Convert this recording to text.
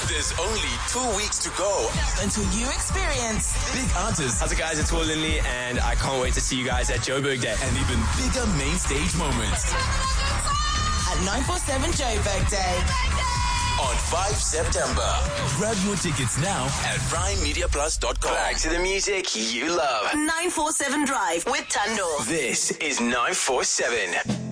There's only 2 weeks to go until you experience big artists. How's it, guys? It's Will Lindley, and I can't wait to see you guys at Joburg Day. And even bigger main stage moments. At 947 Joburg Day. On 5 September. Grab your tickets now at PrimeMediaPlus.com. Back to the music you love. 947 Drive with Tando. This is 947.